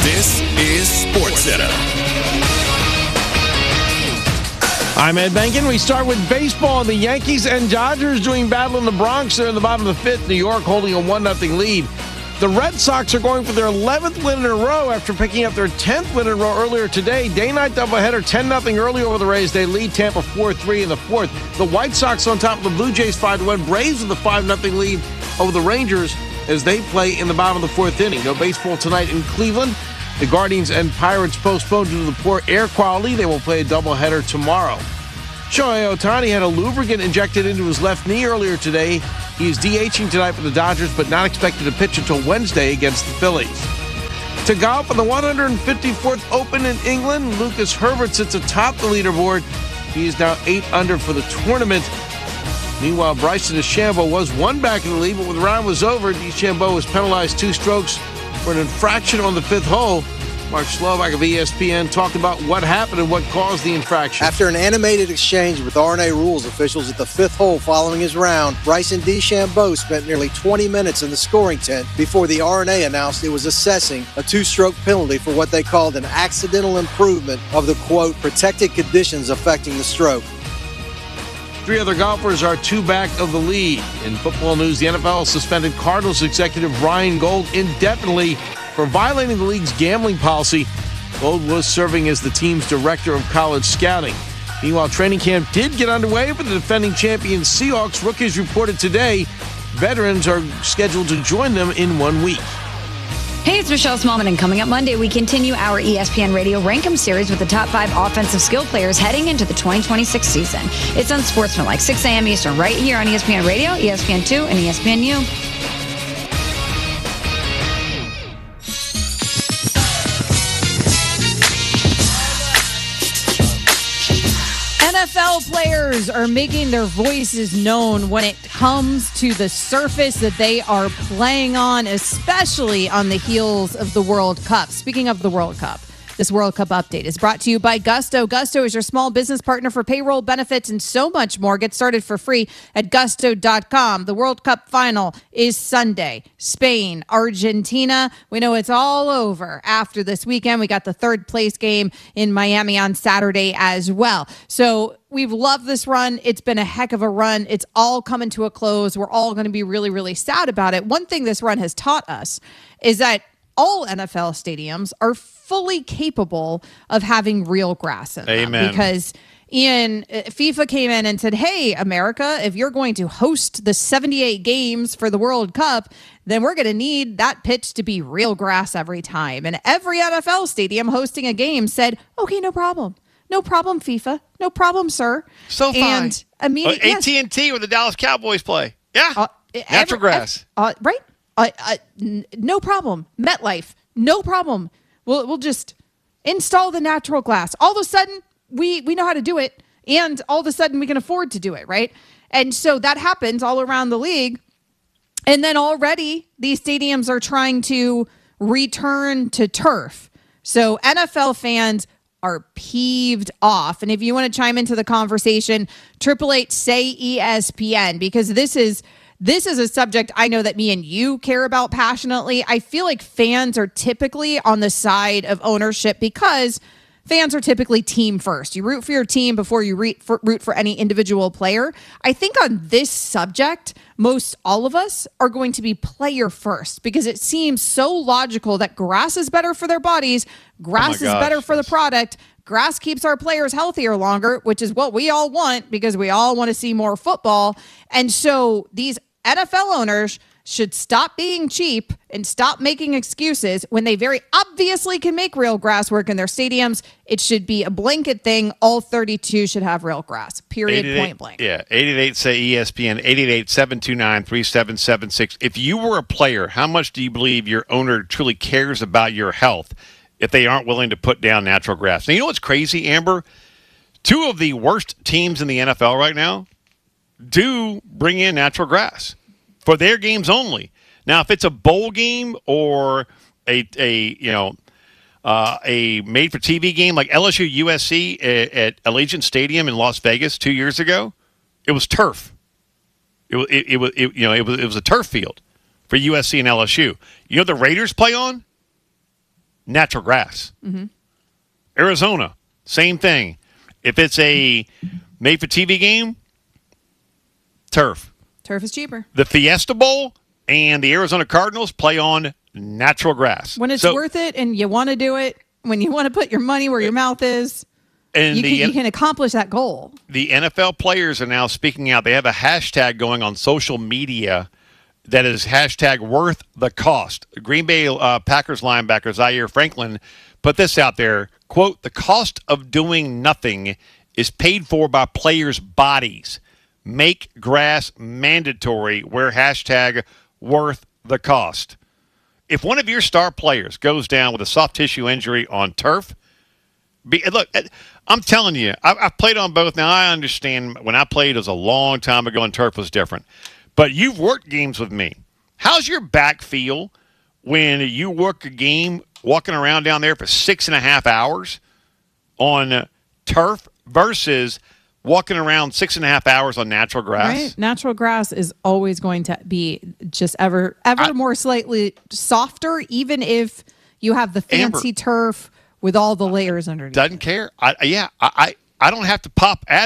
This is SportsCenter. I'm Ed Benkin. We start with baseball. The Yankees and Dodgers doing battle in the Bronx. They're in the bottom of the fifth. New York holding a 1-0 lead. The Red Sox are going for their 11th win in a row after picking up their 10th win in a row earlier today. Day-night doubleheader, 10-0 early over the Rays. They lead Tampa 4-3 in the fourth. The White Sox on top of the Blue Jays 5-1. Braves with a 5-0 lead over the Rangers as they play in the bottom of the fourth inning. No baseball tonight in Cleveland. The Guardians and Pirates postponed due to the poor air quality. They will play a doubleheader tomorrow. Shohei Ohtani had a lubricant injected into his left knee earlier today. He is DHing tonight for the Dodgers, but not expected to pitch until Wednesday against the Phillies. To golf on the 154th Open in England, Lucas Herbert sits atop the leaderboard. He is now 8 under for the tournament. Meanwhile, Bryson DeChambeau was one back in the lead, but when the round was over, DeChambeau was penalized 2 strokes for an infraction on the 5th hole. Mark Slovak of ESPN talked about what happened and what caused the infraction. After an animated exchange with R&A rules officials at the 5th hole following his round, Bryson DeChambeau spent nearly 20 minutes in the scoring tent before the R&A announced it was assessing a 2-stroke penalty for what they called an accidental improvement of the, quote, protected conditions affecting the stroke. 3 other golfers are 2 back of the lead. In football news, the NFL suspended Cardinals executive Ryan Gold indefinitely for violating the league's gambling policy. Gold was serving as the team's director of college scouting. Meanwhile, training camp did get underway for the defending champions Seahawks. Rookies reported today. Veterans are scheduled to join them in 1 week. Hey, it's Michelle Smallman, and coming up Monday, we continue our ESPN Radio Rankem series with the top 5 offensive skill players heading into the 2026 season. It's on Sportsmanlike, 6 a.m. Eastern, right here on ESPN Radio, ESPN2, and ESPNU. NFL players are making their voices known when it comes to the surface that they are playing on, especially on the heels of the World Cup. Speaking of the World Cup, this World Cup update is brought to you by Gusto. Gusto is your small business partner for payroll, benefits, and so much more. Get started for free at gusto.com. The World Cup final is Sunday. Spain, Argentina. We know it's all over after this weekend. We got the third place game in Miami on Saturday as well. So we've loved this run. It's been a heck of a run. It's all coming to a close. We're all going to be really, really sad about it. One thing this run has taught us is that all NFL stadiums are fully capable of having real grass in them. Amen. Because FIFA came in and said, hey, America, if you're going to host the 78 games for the World Cup, then we're going to need that pitch to be real grass every time. And every NFL stadium hosting a game said, okay, no problem. No problem, FIFA. No problem, sir. So fine. And immediately, AT&T where the Dallas Cowboys play. Yeah. Natural grass. Right? No problem. MetLife, no problem. We'll just install the natural glass. All of a sudden, we know how to do it, and all of a sudden we can afford to do it, right? And so that happens all around the league. And then already these stadiums are trying to return to turf. So NFL fans are peeved off. And if you want to chime into the conversation, 888-SAY-ESPN, because this is a subject I know that me and you care about passionately. I feel like fans are typically on the side of ownership because fans are typically team first. You root for your team before you root for any individual player. I think on this subject, most all of us are going to be player first because it seems so logical that grass is better for their bodies. Grass is better for the product. Grass keeps our players healthier longer, which is what we all want because we all want to see more football. And so these NFL owners should stop being cheap and stop making excuses when they very obviously can make real grass work in their stadiums. It should be a blanket thing. All 32 should have real grass, period, point blank. Yeah, 888-SAY-ESPN, 888-729-3776. If you were a player, how much do you believe your owner truly cares about your health if they aren't willing to put down natural grass? Now, you know what's crazy, Amber? 2 of the worst teams in the NFL right now do bring in natural grass for their games only. Now, if it's a bowl game or a made-for-TV game like LSU USC at Allegiant Stadium in Las Vegas 2 years ago, it was turf. It was a turf field for USC and LSU. You know what the Raiders play on? natural grass. Arizona, same thing. If it's a made-for-TV game, turf. Turf is cheaper. The Fiesta Bowl and the Arizona Cardinals play on natural grass. When it's worth it and you want to do it, when you want to put your money where your mouth is, and you can accomplish that goal. The NFL players are now speaking out. They have a hashtag going on social media that is hashtag worth the cost. Green Bay Packers linebacker Zaire Franklin put this out there, quote, "The cost of doing nothing is paid for by players' bodies. Make grass mandatory, wear hashtag worth the cost." If one of your star players goes down with a soft tissue injury on turf, look, I'm telling you, I've played on both. Now, I understand when I played, it was a long time ago and turf was different. But you've worked games with me. How's your back feel when you work a game walking around down there for 6.5 hours on turf versus walking around 6.5 hours on natural grass? Right. Natural grass is always going to be just ever more slightly softer, even if you have the fancy turf with all the layers underneath. Doesn't care. I don't have to pop